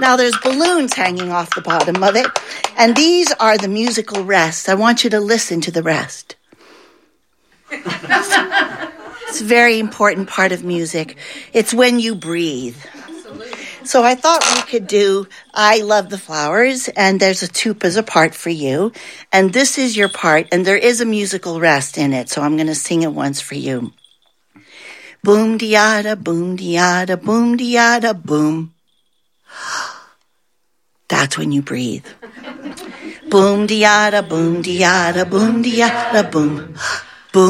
Now there's balloons hanging off the bottom of it, and these are the musical rests. I want you to listen to the rest. It's a very important part of music. It's when you breathe. So I thought we could do I Love the Flowers, and there's a tupa's part for you. And this is your part, and there is a musical rest in it, so I'm going to sing it once for you. Boom diada, boom diada, boom diada, boom. That's when you breathe. Boom diada, boom diada, boom diada, boom.